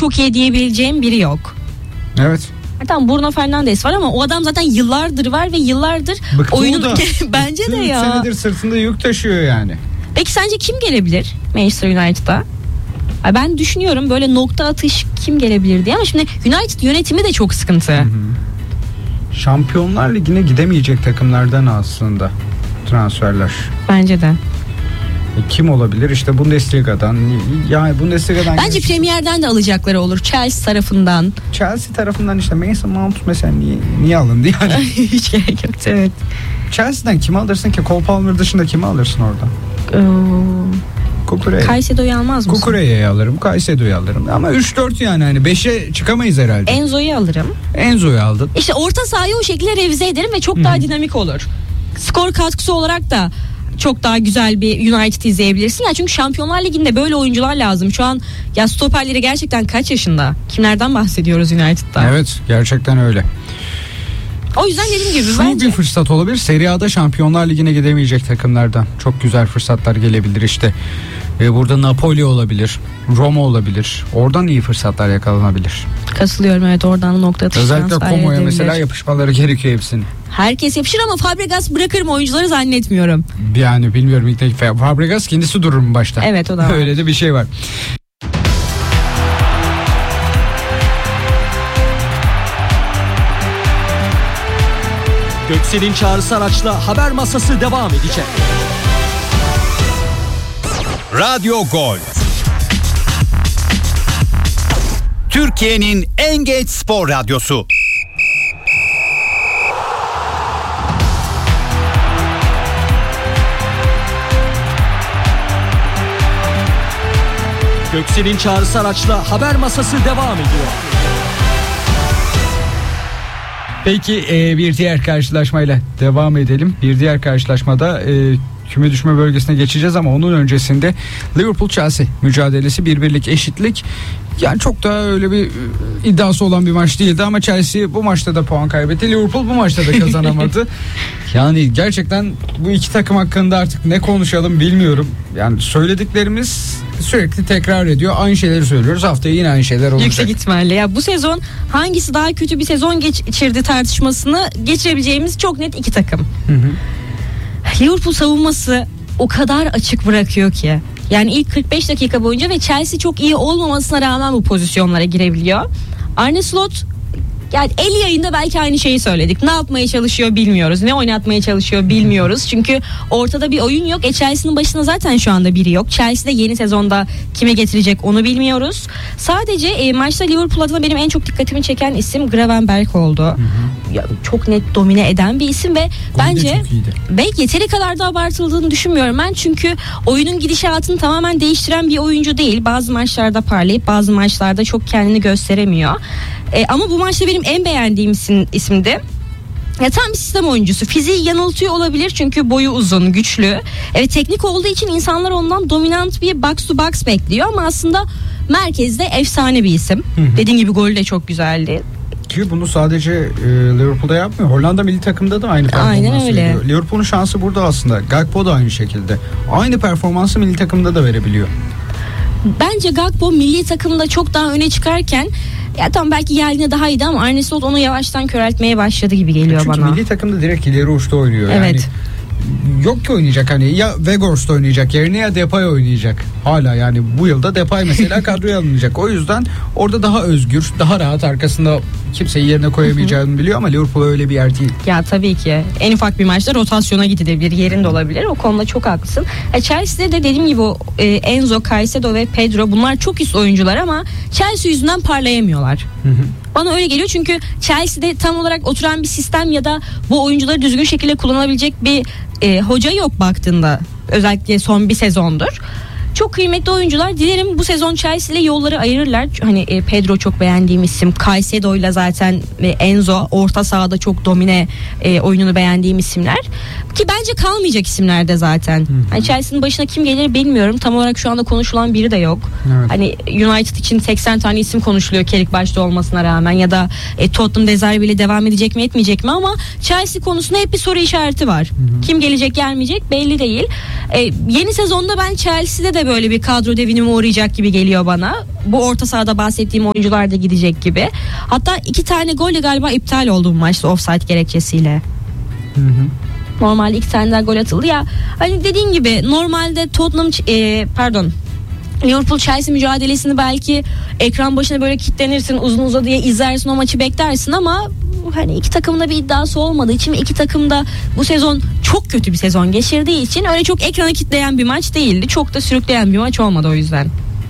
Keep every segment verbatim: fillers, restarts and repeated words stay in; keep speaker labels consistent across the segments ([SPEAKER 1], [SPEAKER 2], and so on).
[SPEAKER 1] çok iyi diyebileceğim biri yok.
[SPEAKER 2] Evet.
[SPEAKER 1] Tamam, Bruno Fernandes var ama o adam zaten yıllardır var ve yıllardır
[SPEAKER 2] Bıktı
[SPEAKER 1] oyunu bence de ya.
[SPEAKER 2] üç senedir sırtında yük taşıyor yani.
[SPEAKER 1] Peki sence kim gelebilir Manchester United'a? Ben düşünüyorum böyle nokta atış kim gelebilir diye ama şimdi United yönetimi de çok sıkıntı. Hı hı.
[SPEAKER 2] Şampiyonlar Ligi'ne gidemeyecek takımlardan aslında transferler.
[SPEAKER 1] Bence de.
[SPEAKER 2] E, kim olabilir? İşte Bundesliga'dan. Yani Bundesliga'dan.
[SPEAKER 1] Bence geç... Premier'den de alacakları olur. Chelsea tarafından.
[SPEAKER 2] Chelsea tarafından işte Mason Mount mesela niye, niye alındı yani?
[SPEAKER 1] Hiç gerek yok. Evet.
[SPEAKER 2] Chelsea'den kimi alırsın ki? Cole Palmer dışında kimi alırsın orada? Kukureya.
[SPEAKER 1] Caicedo'yu almaz mısın?
[SPEAKER 2] Kukureya'yı alırım, Caicedo'yu alırım. Ama üç dört yani hani beşe çıkamayız herhalde.
[SPEAKER 1] Enzo'yu alırım.
[SPEAKER 2] Enzo'yu aldın.
[SPEAKER 1] İşte orta sahayı o şekilde revize ederim ve çok Hı-hı. daha dinamik olur. Skor katkısı olarak da çok daha güzel bir United izleyebilirsin. Ya çünkü Şampiyonlar Ligi'nde böyle oyuncular lazım. Şu an ya stoperleri gerçekten kaç yaşında? Kimlerden bahsediyoruz United'da?
[SPEAKER 2] Evet, gerçekten öyle.
[SPEAKER 1] O yüzden dediğim gibi
[SPEAKER 2] Şu
[SPEAKER 1] bence.
[SPEAKER 2] bir fırsat olabilir. Serie A'da Şampiyonlar Ligi'ne gidemeyecek takımlardan çok güzel fırsatlar gelebilir işte. Ee, burada Napoli olabilir, Roma olabilir. Oradan iyi fırsatlar yakalanabilir.
[SPEAKER 1] Katılıyorum, evet, oradan nokta atış.
[SPEAKER 2] Özellikle Como'ya mesela yapışmaları gerekiyor hepsinin.
[SPEAKER 1] Herkes yapışır ama Fabregas bırakırım oyuncuları zannetmiyorum.
[SPEAKER 2] Yani bilmiyorum, ilk defa Fabregas kendisi durur mu başta?
[SPEAKER 1] Evet, o da var.
[SPEAKER 2] Öyle de bir şey var.
[SPEAKER 3] Göksel'in çağrısı araçla haber masası devam edecek.
[SPEAKER 4] Radyo Gol. Türkiye'nin en genç spor radyosu.
[SPEAKER 3] Göksel'in çağrısı araçla haber masası devam ediyor.
[SPEAKER 2] Peki e, bir diğer karşılaşmayla devam edelim. Bir diğer karşılaşmada e, küme düşme bölgesine geçeceğiz ama onun öncesinde Liverpool Chelsea mücadelesi, bir birlik eşitlik. Yani çok da öyle bir iddiası olan bir maç değildi ama Chelsea bu maçta da puan kaybetti. Liverpool bu maçta da kazanamadı. Yani gerçekten bu iki takım hakkında artık ne konuşalım bilmiyorum. Yani söylediklerimiz sürekli tekrar ediyor. Aynı şeyleri söylüyoruz. Haftaya yine aynı şeyler olacak.
[SPEAKER 1] Yüksek ihtimalle. Ya bu sezon hangisi daha kötü bir sezon geçirdi tartışmasını geçirebileceğimiz çok net iki takım. Hı hı. Liverpool savunması o kadar açık bırakıyor ki. Yani ilk kırk beş dakika boyunca ve Chelsea çok iyi olmamasına rağmen bu pozisyonlara girebiliyor. Arne Slot, yani el yayında belki aynı şeyi söyledik. Ne yapmaya çalışıyor bilmiyoruz. Ne oynatmaya çalışıyor bilmiyoruz. Çünkü ortada bir oyun yok. E Chelsea'nin başında zaten şu anda biri yok. Chelsea'de yeni sezonda kime getirecek onu bilmiyoruz. Sadece e, maçta Liverpool adına benim en çok dikkatimi çeken isim Gravenberch oldu. Hı hı. Ya, çok net domine eden bir isim ve Golü bence ve yeteri kadar da abartıldığını düşünmüyorum ben. Çünkü oyunun gidişatını tamamen değiştiren bir oyuncu değil. Bazı maçlarda parlayıp bazı maçlarda çok kendini gösteremiyor. E, ama bu maçta benim en beğendiğim isim, isimdi. Ya tam bir sistem oyuncusu. Fiziği yanıltıyor olabilir çünkü boyu uzun, güçlü. Evet, teknik olduğu için insanlar ondan dominant bir box to box bekliyor ama aslında merkezde efsane bir isim. Hı hı. Dediğim gibi golü de çok güzeldi.
[SPEAKER 2] Ki bunu sadece e, Liverpool'da yapmıyor. Hollanda milli takımda da aynı performansı veriyor. Liverpool'un şansı burada aslında. Gakpo da aynı şekilde. Aynı performansı milli takımda da verebiliyor.
[SPEAKER 1] Bence Gakpo milli takımda çok daha öne çıkarken, ya tamam belki geldiğinde daha iyiydi ama Arne Slot onu yavaştan köreltmeye başladı gibi geliyor
[SPEAKER 2] Çünkü
[SPEAKER 1] bana.
[SPEAKER 2] Çünkü milli takımda direkt ileri uçta oynuyor.
[SPEAKER 1] Evet.
[SPEAKER 2] Yani yok ki oynayacak, hani ya Weghorst oynayacak yerine ya Depay oynayacak. Hala yani bu yılda Depay mesela kadroya alınacak. O yüzden orada daha özgür, daha rahat, arkasında kimseyi yerine koyamayacağını biliyor ama Liverpool öyle bir yer değil.
[SPEAKER 1] Ya tabii ki. En ufak bir maçta rotasyona gidebilir, yerinde olabilir. O konuda çok haklısın. E, Chelsea'de de dediğim gibi o, e, Enzo, Caicedo ve Pedro, bunlar çok üst oyuncular ama Chelsea yüzünden parlayamıyorlar. Hı hı. Bana öyle geliyor çünkü Chelsea'de tam olarak oturan bir sistem ya da bu oyuncuları düzgün şekilde kullanabilecek bir e, hoca yok baktığında. Özellikle son bir sezondur. Çok kıymetli oyuncular. Dilerim bu sezon Chelsea ile yolları ayırırlar. Hani e, Pedro çok beğendiğim isim. Caicedo ile zaten ve Enzo orta sahada çok domine e, oyununu beğendiğim isimler. Ki bence kalmayacak isimler de zaten. Hani Chelsea'nin başına kim gelir bilmiyorum. Tam olarak şu anda konuşulan biri de yok. Evet. Hani United için seksen tane isim konuşuluyor Kerik başta olmasına rağmen ya da e, Tottenham De Zerbi ile devam edecek mi etmeyecek mi ama Chelsea konusunda hep bir soru işareti var. Hı hı. Kim gelecek gelmeyecek belli değil. E, yeni sezonda ben Chelsea'de de de böyle bir kadro devinime uğrayacak gibi geliyor bana. Bu orta sahada bahsettiğim oyuncular da gidecek gibi. Hatta iki tane golle galiba iptal oldu bu maçta offside gerekçesiyle.
[SPEAKER 2] Hı hı.
[SPEAKER 1] Normalde iki tane daha gol atıldı ya. Hani dediğin gibi normalde Tottenham e, pardon Liverpool Chelsea mücadelesini belki ekran başına böyle kilitlenirsin, uzun uzadıya izlersin, o maçı beklersin ama hani iki takımın da bir iddiası olmadığı için ve iki takım da bu sezon çok kötü bir sezon geçirdiği için öyle çok ekrana kilitleyen bir maç değildi. Çok da sürükleyen bir maç olmadı o yüzden.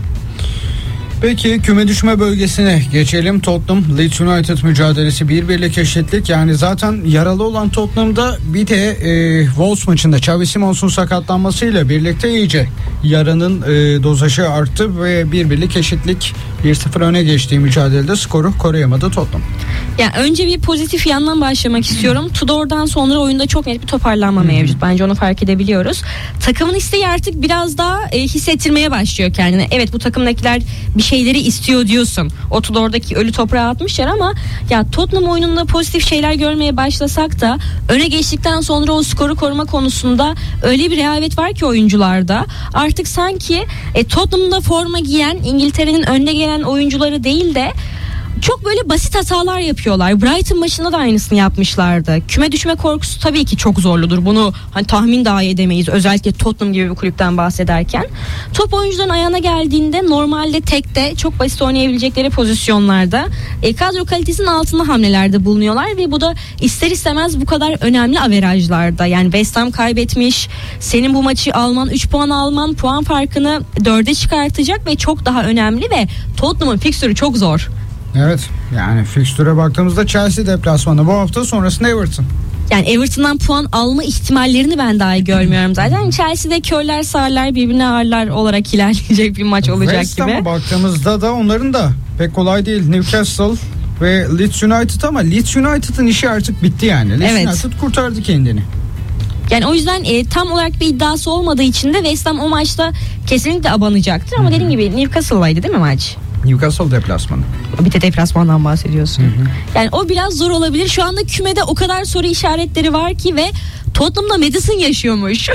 [SPEAKER 2] Peki küme düşme bölgesine geçelim. Tottenham Leeds United mücadelesi bir birlik eşitlik. Yani zaten yaralı olan Tottenham'da bir de e, Wolves maçında Xavi Simons'un sakatlanmasıyla birlikte iyice yaranın e, dozajı arttı ve bir birlik eşitlik, bir sıfır öne geçtiği mücadelede skoru koruyamadı Tottenham.
[SPEAKER 1] Yani önce bir pozitif yandan başlamak istiyorum. Tudor'dan sonra oyunda çok net bir toparlanma hmm. mevcut. Bence onu fark edebiliyoruz. Takımın isteği artık biraz daha e, hissettirmeye başlıyor kendini. Evet, bu takımdakiler bir şeyleri istiyor diyorsun. O Tudor'daki ölü toprağa atmışlar ama ya Tottenham oyununda pozitif şeyler görmeye başlasak da öne geçtikten sonra o skoru koruma konusunda öyle bir rehavet var ki oyuncularda. Artık sanki e, Tottenham'da forma giyen, İngiltere'nin önde gelen oyuncuları değil de çok böyle basit hatalar yapıyorlar. Brighton maçında da aynısını yapmışlardı. Küme düşme korkusu tabii ki çok zorludur. Bunu hani tahmin dahi edemeyiz. Özellikle Tottenham gibi bir kulüpten bahsederken. Top oyuncuların ayağına geldiğinde normalde tekte çok basit oynayabilecekleri pozisyonlarda e, kadro kalitesinin altında hamlelerde bulunuyorlar ve bu da ister istemez bu kadar önemli averajlarda. Yani West Ham kaybetmiş. Senin bu maçı alman, üç puan alman puan farkını dörde çıkartacak ve çok daha önemli ve Tottenham'ın fikstürü çok zor.
[SPEAKER 2] Evet, yani fikstüre baktığımızda Chelsea deplasmanı bu hafta, sonrasında Everton.
[SPEAKER 1] Yani Everton'dan puan alma ihtimallerini ben dahi görmüyorum zaten. Chelsea'de körler sağırlar birbirine ağırlar olarak ilerleyecek bir maç olacak
[SPEAKER 2] West
[SPEAKER 1] gibi.
[SPEAKER 2] Ham'a baktığımızda da onların da pek kolay değil. Newcastle ve Leeds United, ama Leeds United'ın işi artık bitti yani. Leeds
[SPEAKER 1] Evet.
[SPEAKER 2] United kurtardı kendini.
[SPEAKER 1] Yani o yüzden e, tam olarak bir iddiası olmadığı için de West Ham o maçta kesinlikle abanacaktır. Ama dediğim gibi Newcastle'daydı değil mi maç?
[SPEAKER 2] Newcastle deplasmanı.
[SPEAKER 1] Bir de deplasmandan bahsediyorsun. Hı hı. Yani o biraz zor olabilir. Şu anda kümede o kadar soru işaretleri var ki ve Tottenham'da Madison yaşıyormuş.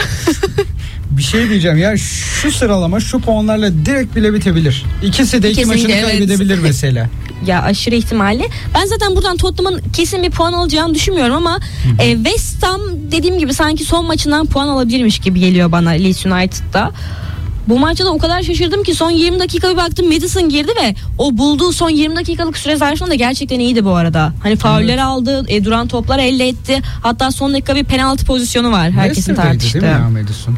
[SPEAKER 1] Bir
[SPEAKER 2] şey diyeceğim ya, şu sıralama şu puanlarla direkt bile bitebilir. İkisi de iki
[SPEAKER 1] Kesinlikle,
[SPEAKER 2] maçını
[SPEAKER 1] evet.
[SPEAKER 2] kaybedebilir mesela.
[SPEAKER 1] Ya aşırı ihtimalli. Ben zaten buradan Tottenham'ın kesin bir puan alacağını düşünmüyorum ama e, West Ham dediğim gibi sanki son maçından puan alabilirmiş gibi geliyor bana Leeds United'da. Bu maçta da o kadar şaşırdım ki son yirmi dakika bir baktım Madison girdi ve o bulduğu son yirmi dakikalık süre zarfında da gerçekten iyiydi bu arada. Hani fauller evet. aldı, e, duran toplar elde etti. Hatta son dakika bir penaltı pozisyonu var. Herkesin tartıştığı.
[SPEAKER 2] Değil mi ya Madison?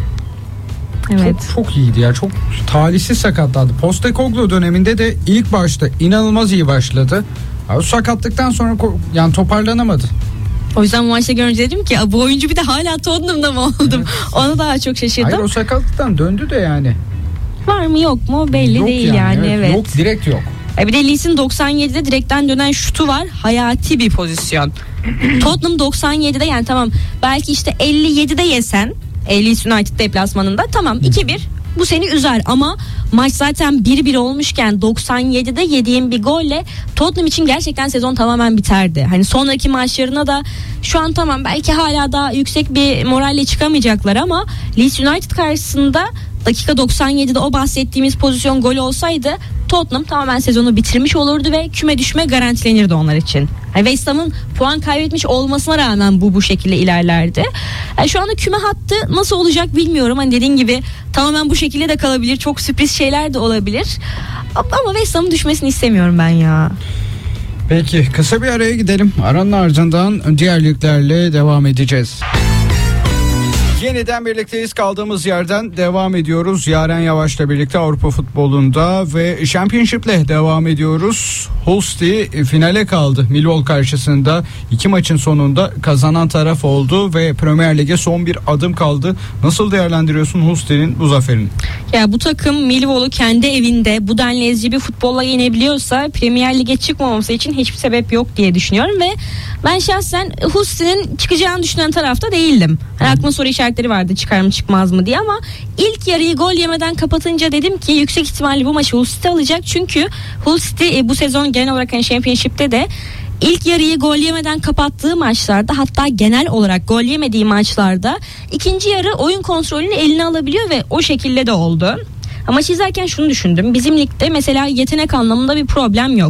[SPEAKER 1] Evet.
[SPEAKER 2] Çok, çok iyiydi ya. Çok talihsiz sakatlandı. Postecoglou döneminde de ilk başta inanılmaz iyi başladı. O sakatlıktan sonra yani toparlanamadı.
[SPEAKER 1] O yüzden bu maçta görünce dedim ki bu oyuncu bir de hala Tottenham'da mı oldum? Evet. Ona daha çok şaşırdım.
[SPEAKER 2] Hayır, o sakatlıktan döndü de yani.
[SPEAKER 1] Var mı yok mu belli yok değil yani. yani evet. Evet.
[SPEAKER 2] Yok, direkt yok.
[SPEAKER 1] E bir de Lee'sin doksan yedide direkten dönen şutu var. Hayati bir pozisyon. Tottenham doksan yedide yani tamam belki işte elli yedide yesen Leeds United deplasmanında tamam iki bir bu seni üzer ama maç zaten bir bir olmuşken doksan yedide yediğin bir golle Tottenham için gerçekten sezon tamamen biterdi. Hani sonraki maçlarına da şu an tamam belki hala daha yüksek bir moralle çıkamayacaklar ama Leeds United karşısında dakika doksan yedide o bahsettiğimiz pozisyon gol olsaydı Tottenham tamamen sezonu bitirmiş olurdu ve küme düşme garantilenirdi onlar için. Yani West Ham'ın puan kaybetmiş olmasına rağmen bu bu şekilde ilerlerdi. Yani şu anda küme hattı nasıl olacak bilmiyorum. Hani dediğin gibi tamamen bu şekilde de kalabilir. Çok sürpriz şeyler de olabilir. Ama West Ham'ın düşmesini istemiyorum ben ya.
[SPEAKER 2] Peki kısa bir araya gidelim. Aranın ardından diğer liglerle devam edeceğiz. Yeniden birlikteyiz. Kaldığımız yerden devam ediyoruz. Yaren Yavaş'la birlikte Avrupa futbolunda ve Championship'le devam ediyoruz. Hull City finale kaldı. Millwall karşısında iki maçın sonunda kazanan taraf oldu ve Premier Lig'e son bir adım kaldı. Nasıl değerlendiriyorsun Hull City'nin bu zaferini?
[SPEAKER 1] Ya bu takım Millwall'u kendi evinde bu denli ezici bir futbolla yenebiliyorsa Premier Lig'e çıkmaması için hiçbir sebep yok diye düşünüyorum ve ben şahsen Hull City'nin çıkacağını düşünen tarafta değildim. Hani aklıma soru işaretleri vardı çıkar mı çıkmaz mı diye ama ilk yarıyı gol yemeden kapatınca dedim ki yüksek ihtimalle bu maçı Hull City alacak çünkü Hull City bu sezon genel olarak hani Championship'te de İlk yarıyı gol yemeden kapattığı maçlarda hatta genel olarak gol yemediği maçlarda ikinci yarı oyun kontrolünü eline alabiliyor ve o şekilde de oldu. Ama maç izlerken şunu düşündüm. Bizim ligde mesela yetenek anlamında bir problem yok.